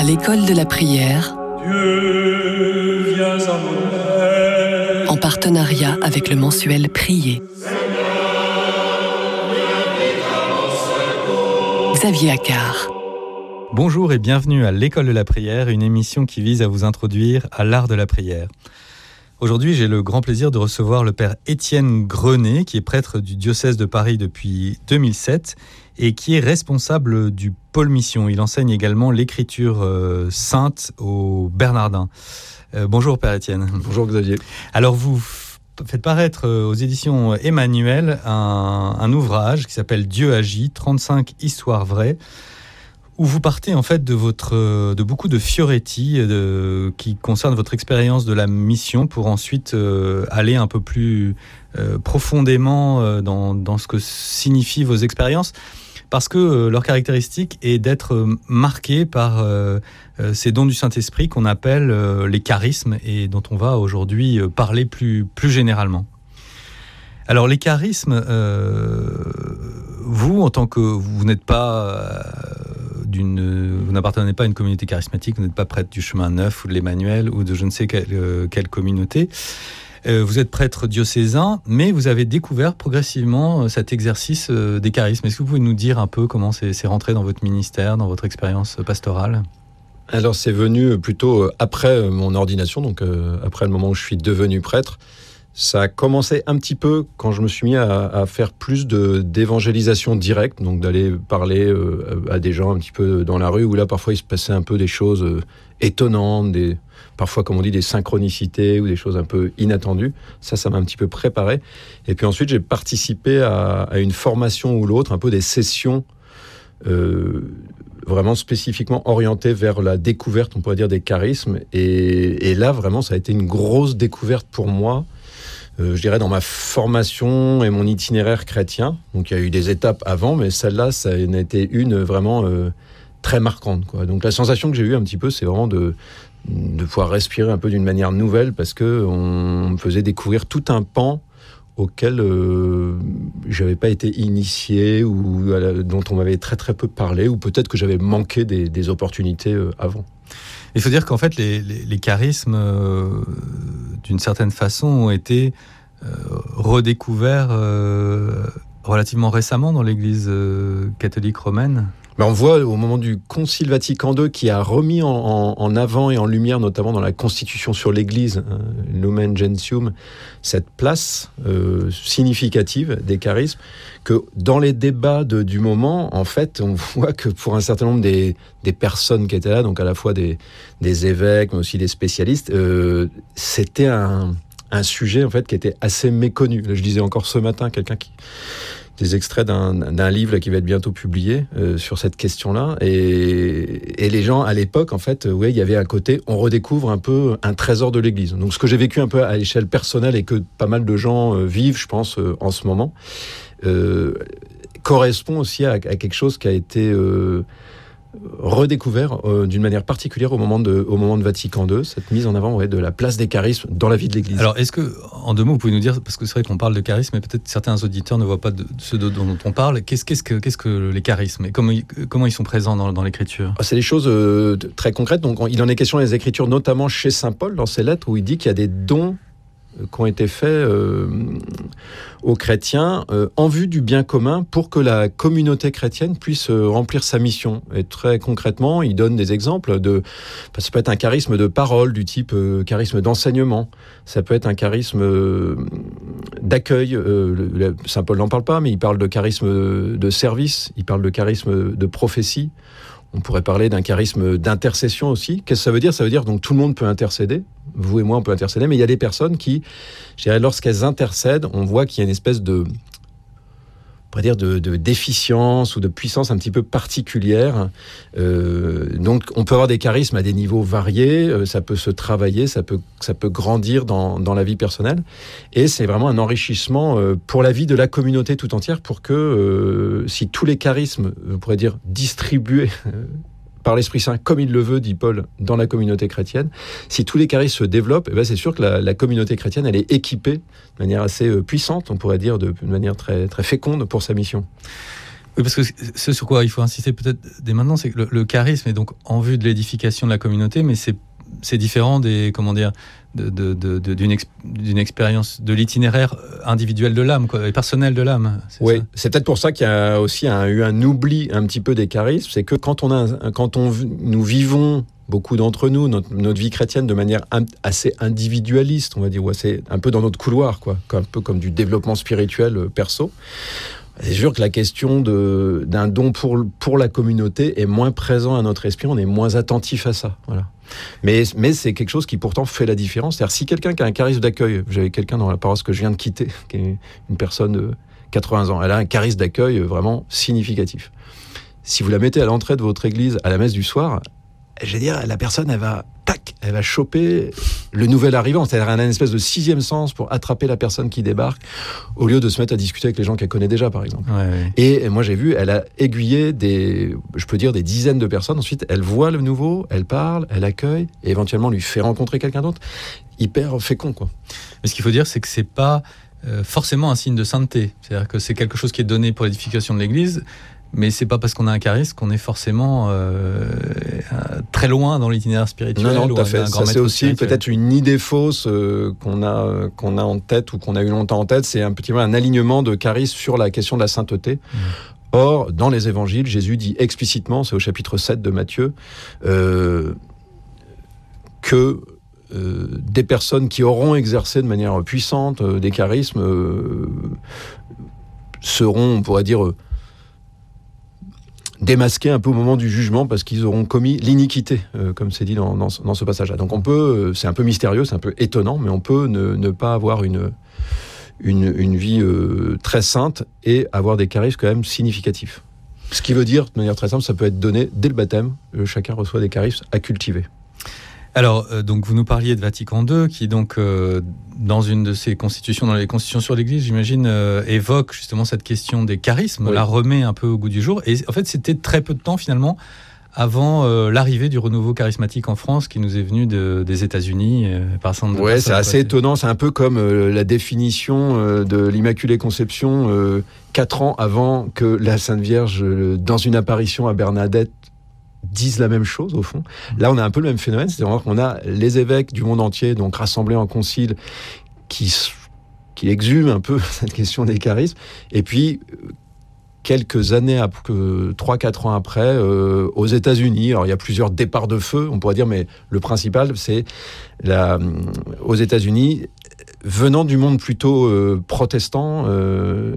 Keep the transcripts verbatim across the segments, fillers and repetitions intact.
À l'école de la prière, Dieu, viens à mon aide. En partenariat avec le mensuel Prier. Xavier Accard. Bonjour et bienvenue à l'école de la prière, une émission qui vise à vous introduire à l'art de la prière. Aujourd'hui, j'ai le grand plaisir de recevoir le père Étienne Grenet, qui est prêtre du diocèse de Paris depuis deux mille sept et qui est responsable du pôle mission. Il enseigne également l'écriture euh, sainte aux Bernardins. Euh, bonjour père Étienne. Bonjour Xavier. Alors vous f- faites paraître euh, aux éditions Emmanuel un, un ouvrage qui s'appelle Dieu agit, trente-cinq histoires vraies, où vous partez en fait de, votre, de beaucoup de fioretti de, qui concernent votre expérience de la mission pour ensuite euh, aller un peu plus euh, profondément euh, dans, dans ce que signifient vos expériences, parce que euh, leur caractéristique est d'être euh, marqués par euh, euh, ces dons du Saint-Esprit qu'on appelle euh, les charismes et dont on va aujourd'hui euh, parler plus, plus généralement. Alors les charismes, euh, vous en tant que vous n'êtes pas euh, d'une, vous n'appartenez pas à une communauté charismatique, vous n'êtes pas prêtre du Chemin Neuf ou de l'Emmanuel ou de je ne sais quelle, euh, quelle communauté. Euh, vous êtes prêtre diocésain, mais vous avez découvert progressivement cet exercice euh, des charismes. Est-ce que vous pouvez nous dire un peu comment c'est, c'est rentré dans votre ministère, dans votre expérience pastorale ? Alors c'est venu plutôt après mon ordination, donc euh, après le moment où je suis devenu prêtre. Ça a commencé un petit peu quand je me suis mis à, à faire plus de, d'évangélisation directe, donc d'aller parler euh, à des gens un petit peu dans la rue, où là parfois il se passait un peu des choses euh, étonnantes, des, parfois comme on dit des synchronicités ou des choses un peu inattendues. Ça, ça m'a un petit peu préparé. Et puis ensuite j'ai participé à, à une formation ou l'autre, un peu des sessions euh, vraiment spécifiquement orientées vers la découverte, on pourrait dire, des charismes. Et, et là vraiment ça a été une grosse découverte pour moi. Euh, je dirais dans ma formation et mon itinéraire chrétien. Donc il y a eu des étapes avant, mais celle-là, ça en a été une vraiment euh, très marquante, quoi. Donc la sensation que j'ai eue un petit peu, c'est vraiment de, de pouvoir respirer un peu d'une manière nouvelle, parce qu'on me faisait découvrir tout un pan auquel euh, je n'avais pas été initié ou la, dont on m'avait très très peu parlé, ou peut-être que j'avais manqué des, des opportunités euh, avant. Il faut dire qu'en fait, les, les, les charismes, euh, d'une certaine façon, ont été euh, redécouverts euh, relativement récemment dans l'Église euh, catholique romaine. Ben on voit au moment du Concile Vatican deux qui a remis en, en, en avant et en lumière, notamment dans la Constitution sur l'Église, euh, Lumen Gentium, cette place euh, significative des charismes, que dans les débats de, du moment, en fait, on voit que pour un certain nombre des, des personnes qui étaient là, donc à la fois des, des évêques, mais aussi des spécialistes, euh, c'était un, un sujet en fait qui était assez méconnu. Là, je disais encore ce matin, quelqu'un qui... des extraits d'un, d'un livre qui va être bientôt publié euh, sur cette question-là. Et, et les gens, à l'époque, en fait, euh, ouais, il y avait un côté, on redécouvre un peu un trésor de l'Église. Donc, ce que j'ai vécu un peu à l'échelle personnelle et que pas mal de gens euh, vivent, je pense, euh, en ce moment, euh, correspond aussi à, à quelque chose qui a été euh, redécouvert euh, d'une manière particulière au moment de, au moment de Vatican deux, cette mise en avant ouais, de la place des charismes dans la vie de l'Église. Alors, est-ce que, en deux mots, vous pouvez nous dire, parce que c'est vrai qu'on parle de charisme, mais peut-être certains auditeurs ne voient pas de ce dont on parle, qu'est-ce, qu'est-ce, que, qu'est-ce que les charismes et comment, comment ils sont présents dans, dans l'Écriture ? C'est des choses euh, très concrètes. Donc, il en est question dans les Écritures, notamment chez saint Paul, dans ses lettres, où il dit qu'il y a des dons qui ont été faits euh, aux chrétiens euh, en vue du bien commun pour que la communauté chrétienne puisse euh, remplir sa mission. Et très concrètement, il donne des exemples de... Ça peut être un charisme de parole du type euh, charisme d'enseignement. Ça peut être un charisme euh, d'accueil. Euh, le, le, saint Paul n'en parle pas, mais il parle de charisme de service. Il parle de charisme de prophétie. On pourrait parler d'un charisme d'intercession aussi. Qu'est-ce que ça veut dire ? Ça veut dire donc tout le monde peut intercéder. Vous et moi, on peut intercéder, mais il y a des personnes qui, je dirais, lorsqu'elles intercèdent, on voit qu'il y a une espèce de, on pourrait dire, de, de déficience ou de puissance un petit peu particulière. Euh, donc, on peut avoir des charismes à des niveaux variés. Euh, ça peut se travailler, ça peut, ça peut grandir dans, dans la vie personnelle. Et c'est vraiment un enrichissement euh, pour la vie de la communauté tout entière, pour que, euh, si tous les charismes, on pourrait dire, distribués euh, par l'Esprit Saint, comme il le veut, dit Paul, dans la communauté chrétienne, si tous les charismes se développent, eh ben c'est sûr que la, la communauté chrétienne, elle est équipée de manière assez euh, puissante, on pourrait dire, de, de manière très, très féconde pour sa mission. Oui, parce que ce sur quoi il faut insister peut-être dès maintenant, c'est que le, le charisme est donc en vue de l'édification de la communauté, mais c'est, c'est différent des, comment dire, de, de, de, de, d'une, ex, d'une expérience, de l'itinéraire individuel de l'âme, quoi, et personnel de l'âme. C'est oui, ça. C'est peut-être pour ça qu'il y a aussi un, eu un oubli un petit peu des charismes, c'est que quand, on a, quand on, nous vivons, beaucoup d'entre nous, notre, notre vie chrétienne de manière un, assez individualiste, on va dire, ou assez, un peu dans notre couloir, quoi, un peu comme du développement spirituel euh, perso. C'est sûr que la question de, d'un don pour, pour la communauté est moins présent à notre esprit, on est moins attentif à ça. Voilà. Mais, mais c'est quelque chose qui pourtant fait la différence. C'est-à-dire si quelqu'un qui a un charisme d'accueil, j'avais quelqu'un dans la paroisse que je viens de quitter, qui est une personne de quatre-vingts ans, elle a un charisme d'accueil vraiment significatif. Si vous la mettez à l'entrée de votre église à la messe du soir, je veux dire, la personne, elle va, tac, elle va choper le nouvel arrivant. C'est-à-dire un espèce de sixième sens pour attraper la personne qui débarque, au lieu de se mettre à discuter avec les gens qu'elle connaît déjà, par exemple. Ouais, ouais. Et moi, j'ai vu, elle a aiguillé des, je peux dire, des dizaines de personnes. Ensuite, elle voit le nouveau, elle parle, elle accueille, et éventuellement lui fait rencontrer quelqu'un d'autre. Hyper fécond, quoi. Mais ce qu'il faut dire, c'est que c'est pas euh, forcément un signe de sainteté. C'est-à-dire que c'est quelque chose qui est donné pour l'édification de l'Église, mais c'est pas parce qu'on a un charisme qu'on est forcément euh, très loin dans l'itinéraire spirituel. Non, non, tout à fait. Un grand Ça, c'est aussi spirituel. peut-être une idée fausse euh, qu'on a, euh, qu'on a en tête ou qu'on a eu longtemps en tête. C'est un petit peu un alignement de charisme sur la question de la sainteté. Mmh. Or, dans les évangiles, Jésus dit explicitement, c'est au chapitre sept de Matthieu, euh, que euh, des personnes qui auront exercé de manière puissante euh, des charismes euh, seront, on pourrait dire, euh, démasqués un peu au moment du jugement parce qu'ils auront commis l'iniquité, euh, comme c'est dit dans, dans, dans ce passage-là. Donc on peut, euh, c'est un peu mystérieux, c'est un peu étonnant, mais on peut ne, ne pas avoir une, une, une vie euh, très sainte et avoir des charismes quand même significatifs. Ce qui veut dire, de manière très simple, ça peut être donné dès le baptême, euh, chacun reçoit des charismes à cultiver. Alors, euh, donc vous nous parliez de Vatican deux, qui donc, euh, dans une de ses constitutions, dans les constitutions sur l'Église, j'imagine, euh, évoque justement cette question des charismes, oui. La remet un peu au goût du jour. Et en fait, c'était très peu de temps finalement avant euh, l'arrivée du renouveau charismatique en France, qui nous est venu de, des États-Unis, euh, par exemple. Ouais, c'est assez étonnant. C'est un peu comme euh, la définition euh, de l'Immaculée Conception euh, quatre ans avant que la Sainte Vierge, euh, dans une apparition à Bernadette, disent la même chose au fond. Là, on a un peu le même phénomène, c'est-à-dire qu'on a les évêques du monde entier, donc rassemblés en concile, qui, qui exhument un peu cette question des charismes, et puis quelques années, après, trois quatre ans après, euh, aux États-Unis, alors il y a plusieurs départs de feu, on pourrait dire, mais le principal, c'est la, aux États-Unis, venant du monde plutôt euh, protestant, euh,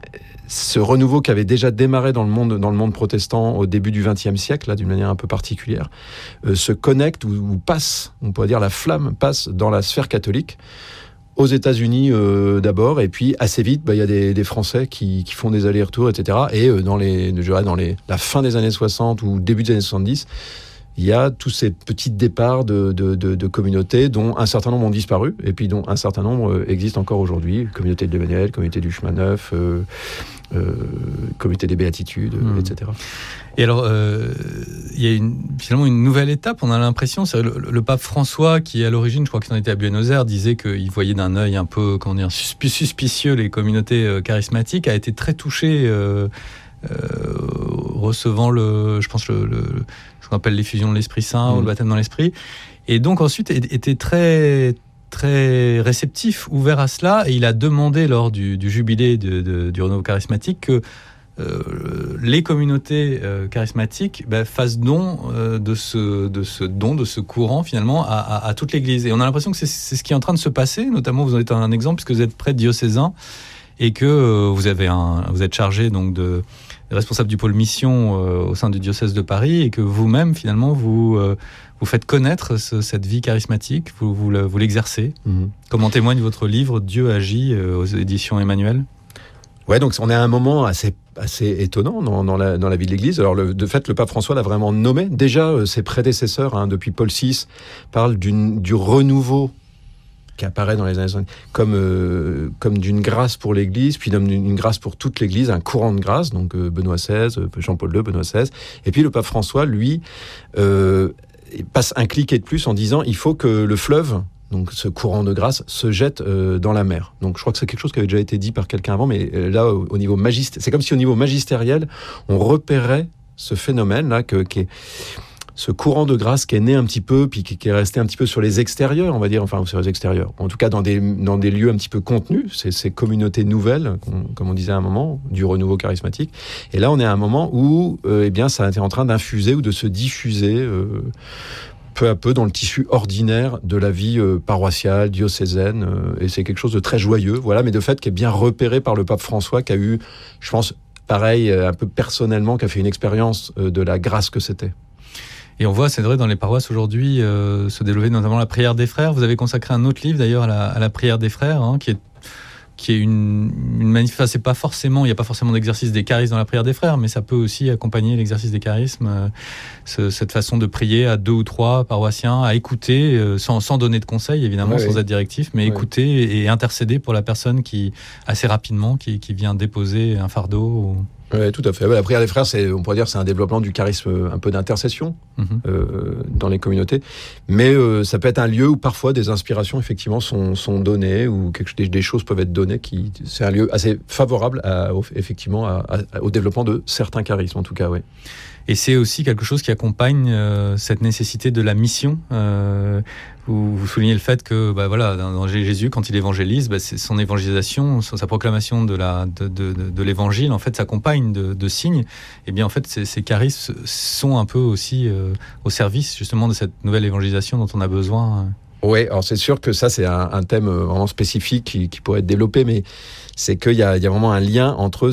ce renouveau qui avait déjà démarré dans le monde, dans le monde protestant au début du vingtième siècle, là, d'une manière un peu particulière, euh, se connecte ou, ou passe, on pourrait dire la flamme passe dans la sphère catholique, aux États-Unis euh, d'abord, et puis assez vite, bah, y a des, des Français qui, qui font des allers-retours, et cetera. Et euh, dans, les, je dirais dans les, la fin des années soixante ou début des années soixante-dix, il y a tous ces petits départs de, de, de, de communautés dont un certain nombre ont disparu et puis dont un certain nombre existent encore aujourd'hui. Communauté de l'Emmanuel, communauté du Chemin Neuf, euh, euh, communauté des Béatitudes, mmh. et cetera. Et alors, euh, il y a une, finalement une nouvelle étape, on a l'impression, c'est le, le pape François, qui à l'origine, je crois qu'il en était à Buenos Aires, disait qu'il voyait d'un œil un peu, comment dire, suspicieux les communautés euh, charismatiques, a été très touché euh, euh, recevant le, je pense, le, le ce qu'on appelle l'effusion de l'Esprit Saint, mmh. ou le baptême dans l'Esprit, et donc ensuite était très très réceptif, ouvert à cela, et il a demandé lors du, du jubilé de, de, du renouveau charismatique que euh, les communautés euh, charismatiques bah, fassent don euh, de, ce, de ce don, de ce courant finalement à, à, à toute l'Église. Et on a l'impression que c'est, c'est ce qui est en train de se passer, notamment vous en êtes un exemple puisque vous êtes prêtre diocésain et que euh, vous, avez un, vous êtes chargé donc de responsable du pôle mission euh, au sein du diocèse de Paris, et que vous-même, finalement, vous, euh, vous faites connaître ce, cette vie charismatique, vous, vous, le, vous l'exercez. Mmh. Comme en témoigne votre livre « Dieu agit euh, » aux éditions Emmanuel. Ouais, donc on est à un moment assez, assez étonnant dans, dans, la, dans la vie de l'Église. Alors, le, de fait, le pape François l'a vraiment nommé. Déjà, euh, ses prédécesseurs, hein, depuis Paul six, parlent d'une, du renouveau qui apparaît dans les années soixante-dix, comme, euh, comme d'une grâce pour l'Église, puis d'une grâce pour toute l'Église, un courant de grâce, donc euh, Benoît seize, Jean-Paul deux, Benoît seize. Et puis le pape François, lui, euh, passe un cliquet de plus en disant il faut que le fleuve donc ce courant de grâce, se jette euh, dans la mer. Donc je crois que c'est quelque chose qui avait déjà été dit par quelqu'un avant, mais euh, là, au, au niveau magistériel, c'est comme si au niveau magistériel, on repérait ce phénomène-là, que, qui est ce courant de grâce qui est né un petit peu, puis qui, qui est resté un petit peu sur les extérieurs, on va dire, enfin sur les extérieurs, en tout cas dans des, dans des lieux un petit peu contenus, ces, ces communautés nouvelles, comme on disait à un moment, du renouveau charismatique. Et là, on est à un moment où euh, eh bien, ça est en train d'infuser ou de se diffuser euh, peu à peu dans le tissu ordinaire de la vie euh, paroissiale, diocésaine, euh, et c'est quelque chose de très joyeux, voilà, mais de fait qui est bien repéré par le pape François, qui a eu, je pense, pareil, un peu personnellement, qui a fait une expérience euh, de la grâce que c'était. Et on voit, c'est vrai, dans les paroisses aujourd'hui, euh, se développer notamment la prière des frères. Vous avez consacré un autre livre d'ailleurs à la, à la prière des frères, hein, qui est qui est une, une manif... c'est pas forcément, il n'y a pas forcément d'exercice des charismes dans la prière des frères, mais ça peut aussi accompagner l'exercice des charismes, euh, ce, cette façon de prier à deux ou trois paroissiens, à écouter, euh, sans, sans donner de conseils évidemment, oui, sans oui. être directif, mais oui. écouter et intercéder pour la personne qui, assez rapidement, qui, qui vient déposer un fardeau. Ou... Oui, tout à fait. La prière des frères, c'est, on pourrait dire, c'est un développement du charisme, un peu d'intercession mmh. euh, dans les communautés. Mais euh, ça peut être un lieu où parfois des inspirations effectivement sont, sont données, ou quelque, des, des choses peuvent être données. Qui, c'est un lieu assez favorable à, au, effectivement à, à, au développement de certains charismes, en tout cas, oui. Et c'est aussi quelque chose qui accompagne euh, cette nécessité de la mission. Euh, vous, vous soulignez le fait que, bah, voilà, dans, dans Jésus, quand il évangélise, bah, c'est son évangélisation, sa proclamation de, la, de, de, de, de l'évangile, en fait, s'accompagne de, de signes. Et bien, en fait, ces, ces charismes sont un peu aussi euh, au service, justement, de cette nouvelle évangélisation dont on a besoin. Oui, alors c'est sûr que ça, c'est un, un thème vraiment spécifique qui, qui pourrait être développé, mais c'est qu'il y a, il y a vraiment un lien entre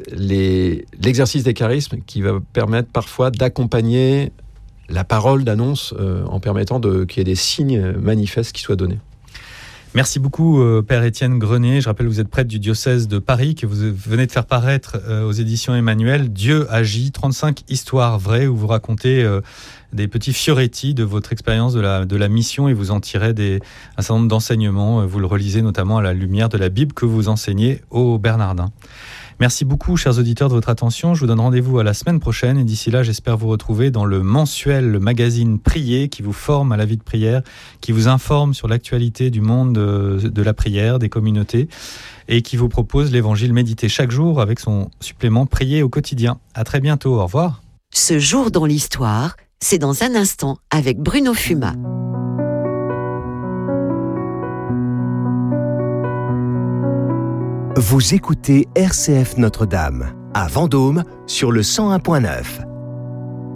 les, l'exercice des charismes qui va permettre parfois d'accompagner la parole d'annonce euh, en permettant de, qu'il y ait des signes manifestes qui soient donnés. Merci beaucoup, euh, Père Étienne Grenier. Je rappelle que vous êtes prêtre du diocèse de Paris, que vous venez de faire paraître euh, aux éditions Emmanuel, Dieu agit, trente-cinq histoires vraies, où vous racontez euh, des petits fioretti de votre expérience de la, de la mission, et vous en tirez des, un certain nombre d'enseignements. Vous le relisez notamment à la lumière de la Bible que vous enseignez aux Bernardins. Merci beaucoup, chers auditeurs, de votre attention. Je vous donne rendez-vous à la semaine prochaine, et d'ici là, j'espère vous retrouver dans le mensuel magazine Prier, qui vous forme à la vie de prière, qui vous informe sur l'actualité du monde de, de la prière, des communautés, et qui vous propose l'évangile médité chaque jour avec son supplément Prier au quotidien. À très bientôt, au revoir. Ce jour dans l'histoire, c'est dans un instant avec Bruno Fuma. Vous écoutez R C F Notre-Dame, à Vendôme, sur le cent un point neuf.